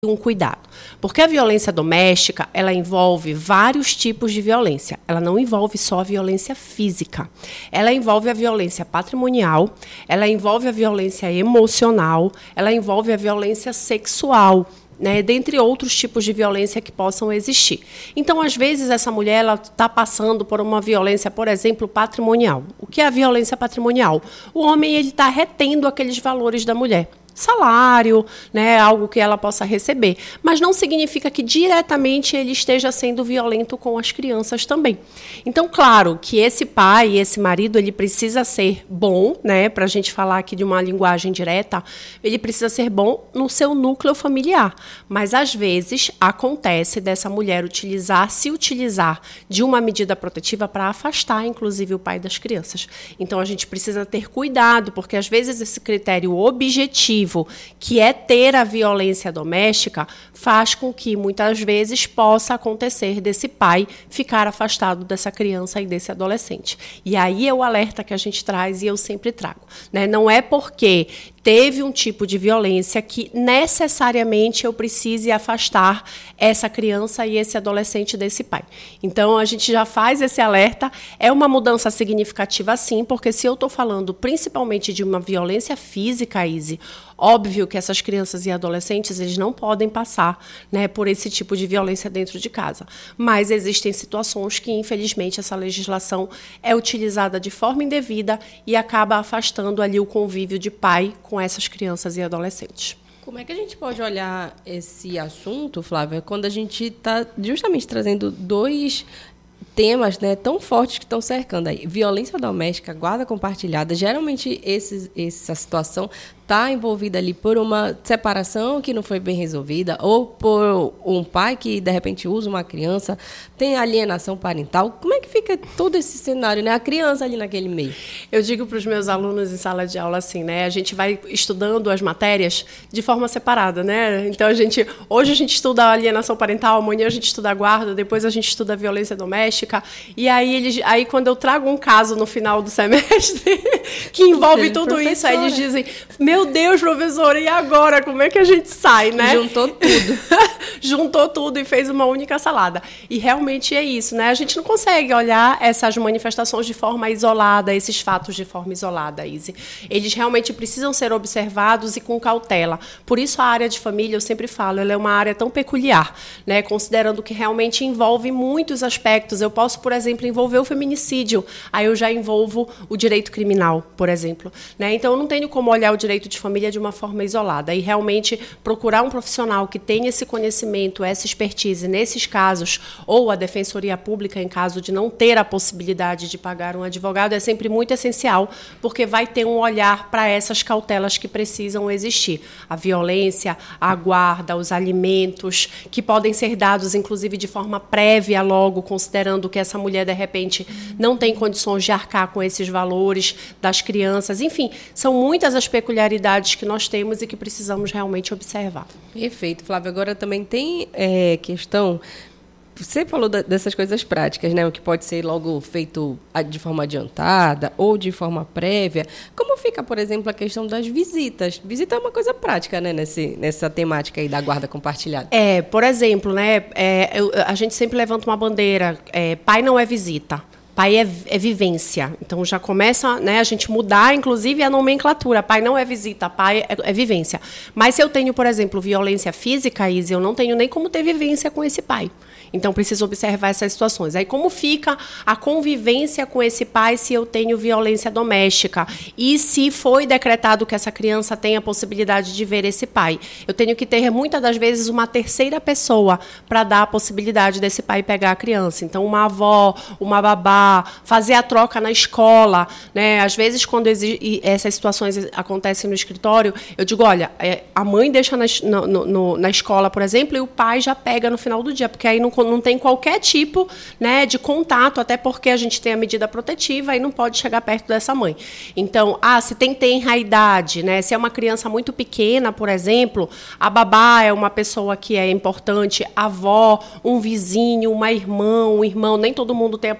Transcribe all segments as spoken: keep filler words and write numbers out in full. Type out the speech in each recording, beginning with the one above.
um cuidado, porque a violência doméstica, ela envolve vários tipos de violência, ela não envolve só a violência física, ela envolve a violência patrimonial, ela envolve a violência emocional, ela envolve a violência sexual, né, dentre outros tipos de violência que possam existir. Então, às vezes, essa mulher está passando por uma violência, por exemplo, patrimonial. O que é a violência patrimonial? O homem está retendo aqueles valores da mulher. Salário, né, algo que ela possa receber, mas não significa que diretamente ele esteja sendo violento com as crianças também. Então, claro que esse pai, esse marido, ele precisa ser bom, né, para a gente falar aqui de uma linguagem direta, ele precisa ser bom no seu núcleo familiar, mas às vezes acontece dessa mulher utilizar, se utilizar de uma medida protetiva para afastar, inclusive, o pai das crianças. Então, a gente precisa ter cuidado, porque às vezes esse critério objetivo, que é ter a violência doméstica, faz com que, muitas vezes, possa acontecer desse pai ficar afastado dessa criança e desse adolescente. E aí é o alerta que a gente traz e eu sempre trago, né? Não é porque teve um tipo de violência que necessariamente eu precise afastar essa criança e esse adolescente desse pai. Então, a gente já faz esse alerta. É uma mudança significativa, sim, porque se eu estou falando principalmente de uma violência física, Izzy, óbvio que essas crianças e adolescentes, eles não podem passar, né, por esse tipo de violência dentro de casa. Mas existem situações que, infelizmente, essa legislação é utilizada de forma indevida e acaba afastando ali o convívio de pai com essas crianças e adolescentes. Como é que a gente pode olhar esse assunto, Flávia, quando a gente está justamente trazendo dois temas, né, tão fortes que estão cercando aí? Violência doméstica, guarda compartilhada. Geralmente esses, essa situação está envolvida ali por uma separação que não foi bem resolvida, ou por um pai que, de repente, usa uma criança, tem alienação parental. Como é que fica todo esse cenário, né? A criança ali naquele meio. Eu digo para os meus alunos em sala de aula assim, né? A gente vai estudando as matérias de forma separada, né? Então, a gente, hoje a gente estuda a alienação parental, amanhã a gente estuda a guarda, depois a gente estuda a violência doméstica, e aí, eles, aí quando eu trago um caso no final do semestre que envolve tudo isso, aí eles dizem, meu Deus, professora, e agora? Como é que a gente sai, né? Juntou tudo. Juntou tudo e fez uma única salada. E realmente é isso, né? A gente não consegue olhar essas manifestações de forma isolada, esses fatos de forma isolada, Izzy. Eles realmente precisam ser observados e com cautela. Por isso a área de família, eu sempre falo, ela é uma área tão peculiar, né? Considerando que realmente envolve muitos aspectos. Eu posso, por exemplo, envolver o feminicídio, aí eu já envolvo o direito criminal, por exemplo, né? Então eu não tenho como olhar o direito de família de uma forma isolada e realmente procurar um profissional que tenha esse conhecimento, essa expertise nesses casos, ou a defensoria pública em caso de não ter a possibilidade de pagar um advogado, é sempre muito essencial, porque vai ter um olhar para essas cautelas que precisam existir. A violência, a guarda, os alimentos, que podem ser dados, inclusive, de forma prévia logo, considerando que essa mulher, de repente, não tem condições de arcar com esses valores das crianças. Enfim, são muitas as peculiaridades que nós temos e que precisamos realmente observar. Perfeito, Flávia. Agora também tem é, questão... Você falou da, dessas coisas práticas, né? O que pode ser logo feito de forma adiantada ou de forma prévia. Como fica, por exemplo, a questão das visitas? Visita é uma coisa prática, né? Nesse, nessa temática aí da guarda compartilhada. É, por exemplo, né? É, eu, a gente sempre levanta uma bandeira. É, pai não é visita. Pai é, é vivência. Então, já começa, né, a gente mudar, inclusive, a nomenclatura. Pai não é visita, pai é, é vivência. Mas se eu tenho, por exemplo, violência física, Izzy, eu não tenho nem como ter vivência com esse pai. Então, preciso observar essas situações. Aí, como fica a convivência com esse pai se eu tenho violência doméstica? E se foi decretado que essa criança tenha a possibilidade de ver esse pai? Eu tenho que ter, muitas das vezes, uma terceira pessoa para dar a possibilidade desse pai pegar a criança. Então, uma avó, uma babá, fazer a troca na escola, né? Às vezes, quando essas situações acontecem no escritório, eu digo, olha, a mãe deixa na, no, no, na escola, por exemplo, e o pai já pega no final do dia, porque aí não não tem qualquer tipo, né, de contato, até porque a gente tem a medida protetiva e não pode chegar perto dessa mãe. Então, ah, se tem tenra idade, né, se é uma criança muito pequena, por exemplo, a babá é uma pessoa que é importante, a avó, um vizinho, uma irmã, um irmão, nem todo mundo tem a possibilidade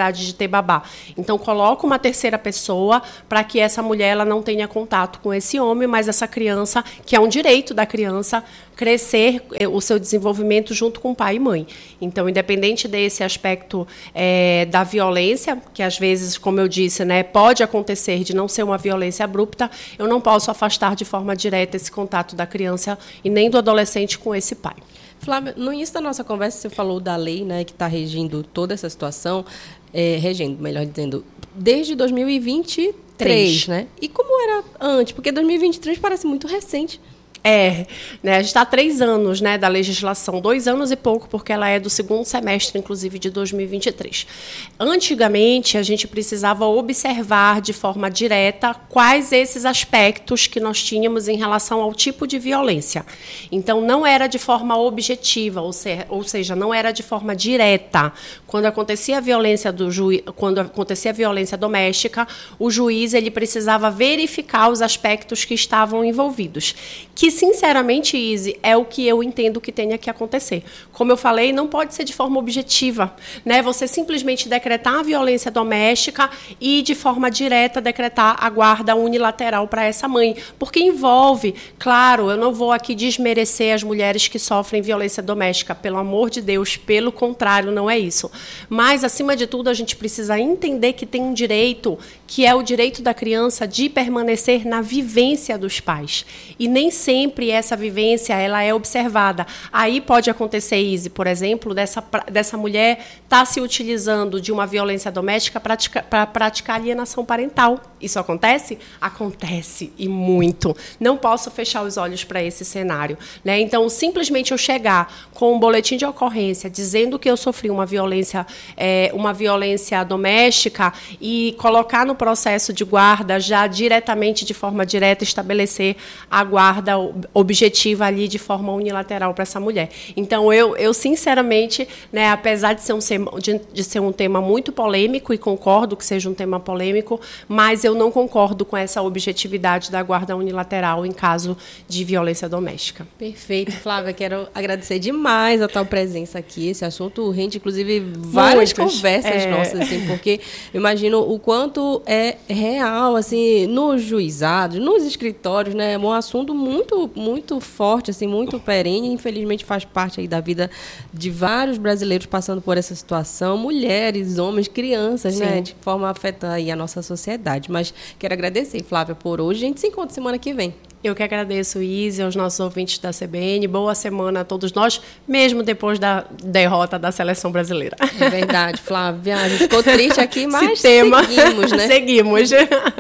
possibilidade de ter babá. Então, coloca uma terceira pessoa para que essa mulher ela não tenha contato com esse homem, mas essa criança, que é um direito da criança, crescer o seu desenvolvimento junto com pai e mãe. Então, independente desse aspecto é, da violência, que às vezes, como eu disse, né, pode acontecer de não ser uma violência abrupta, eu não posso afastar de forma direta esse contato da criança e nem do adolescente com esse pai. Flávia, no início da nossa conversa, você falou da lei, né, que está regindo toda essa situação, é, regendo, melhor dizendo, desde dois mil e vinte e três, né? E como era antes? Porque dois mil e vinte e três parece muito recente. É, né, a gente está há três anos, né, da legislação, dois anos e pouco, porque ela é do segundo semestre, inclusive, de dois mil e vinte e três. Antigamente, a gente precisava observar de forma direta quais esses aspectos que nós tínhamos em relação ao tipo de violência. Então, não era de forma objetiva, ou, se, ou seja, não era de forma direta. Quando acontecia a violência do juiz, quando acontecia a violência doméstica, o juiz ele precisava verificar os aspectos que estavam envolvidos. Que, sinceramente, Izzy, é o que eu entendo que tenha que acontecer. Como eu falei, não pode ser de forma objetiva, né? Você simplesmente decretar a violência doméstica e, de forma direta, decretar a guarda unilateral para essa mãe. Porque envolve, claro, eu não vou aqui desmerecer as mulheres que sofrem violência doméstica, pelo amor de Deus, pelo contrário, não é isso. Mas, acima de tudo, a gente precisa entender que tem um direito, que é o direito da criança de permanecer na vivência dos pais. E nem sempre Sempre essa vivência ela é observada. Aí pode acontecer, Izzy, por exemplo, dessa, dessa mulher estar tá se utilizando de uma violência doméstica para praticar, praticar alienação parental. Isso acontece? Acontece, e muito. Não posso fechar os olhos para esse cenário, né? Então, simplesmente eu chegar com um boletim de ocorrência dizendo que eu sofri uma violência, é, uma violência doméstica e colocar no processo de guarda já diretamente, de forma direta, estabelecer a guarda objetiva ali de forma unilateral para essa mulher. Então, eu, eu sinceramente, né, apesar de ser, um, de, de ser um tema muito polêmico, e concordo que seja um tema polêmico, mas eu não concordo com essa objetividade da guarda unilateral em caso de violência doméstica. Perfeito. Flávia, quero agradecer demais a tua presença aqui. Esse assunto rende, inclusive, várias Muitas. conversas é... nossas, assim, porque eu imagino o quanto é real, assim, nos juizados, nos escritórios, né, é um assunto muito muito forte, assim, muito perene, infelizmente faz parte aí da vida de vários brasileiros passando por essa situação, mulheres, homens, crianças, Sim. né, de forma a afetar aí a nossa sociedade. Mas quero agradecer, Flávia, por hoje. A gente se encontra semana que vem. Eu que agradeço, Izzy, aos nossos ouvintes da C B N. Boa semana a todos nós, mesmo depois da derrota da seleção brasileira. É verdade, Flávia. A gente ficou triste aqui, mas Esse tema. seguimos, né? Seguimos.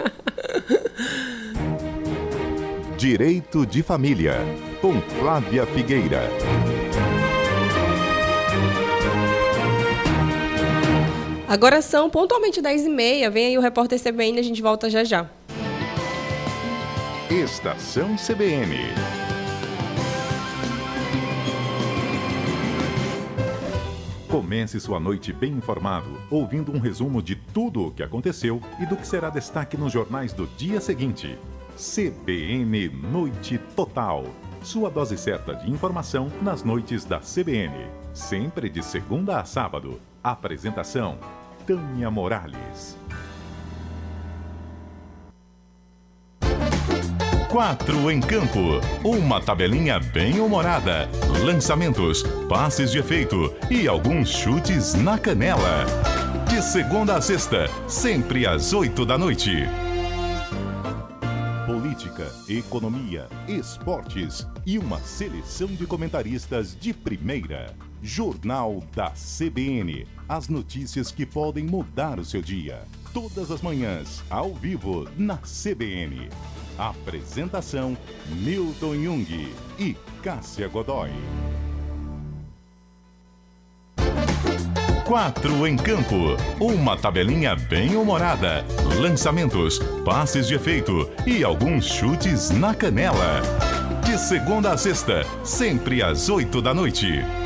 Direito de Família, com Flávia Figueira. Agora são pontualmente dez e meia. Vem aí o repórter C B N e a gente volta já já. Estação C B N. Comece sua noite bem informado, ouvindo um resumo de tudo o que aconteceu e do que será destaque nos jornais do dia seguinte. C B N Noite Total. Sua dose certa de informação nas noites da C B N. Sempre de segunda a sábado. Apresentação: Tânia Morales. Quatro em campo. Uma tabelinha bem humorada. Lançamentos, passes de efeito e alguns chutes na canela. De segunda a sexta, sempre às oito da noite. Política, economia, esportes e uma seleção de comentaristas de primeira. Jornal da C B N. As notícias que podem mudar o seu dia. Todas as manhãs, ao vivo, na C B N. Apresentação: Milton Jung e Cássia Godoy. Quatro em campo. Uma tabelinha bem humorada. Lançamentos, passes de efeito e alguns chutes na canela. De segunda a sexta, sempre às oito da noite.